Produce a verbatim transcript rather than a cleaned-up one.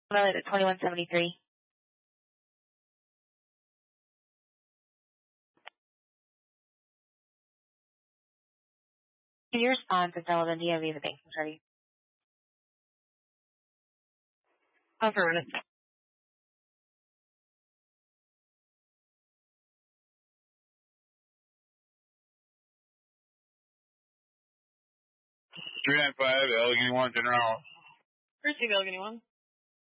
Valid at twenty-one seventy-three. Can you respond to Sullivan? Do you have the banking's ready? Affirmative. three nine five, Allegheny one, General. Receive Allegheny one.